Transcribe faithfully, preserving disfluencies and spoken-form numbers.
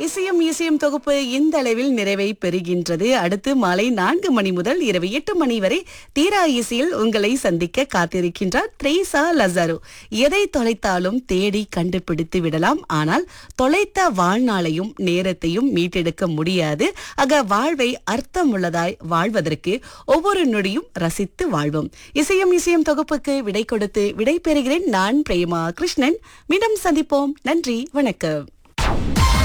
இசையும் இசையும் தொகுப்பு இந்த அளவில் நிறைவை பெறுகின்றது. அடுத்து மாலை நான்கு மணி முதல் இரவு எட்டு மணி வரை தீரா இசையில் உங்களை சந்திக்க காத்திருக்கின்றார் த்ரேசா லசாரோ. எதை தொலைத்தாலும் தேடி கண்டுபிடித்து விடலாம், ஆனால் தொலைத்த வாழ்நாளையும் நேரத்தையும் மீட்டெடுக்க முடியாது. ஆக வாழ்வை அர்த்தமுள்ளதாய் வாழ்வதற்கு ஒவ்வொரு நொடியும் ரசித்து வாழ்வோம். இசையும் இசையும் தொகுப்புக்கு விடை கொடுத்து விடை பெறுகிறேன். நான் பிரேமா கிருஷ்ணன். மீண்டும் சந்திப்போம். நன்றி, வணக்கம்.